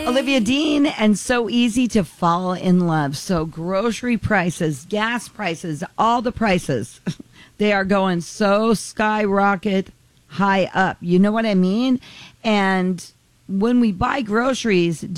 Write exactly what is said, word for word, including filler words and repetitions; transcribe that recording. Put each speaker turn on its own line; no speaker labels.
Olivia Dean, and so easy to fall in love. So grocery prices, gas prices, all the prices, they are going so skyrocket high up. You know what I mean? And when we buy groceries,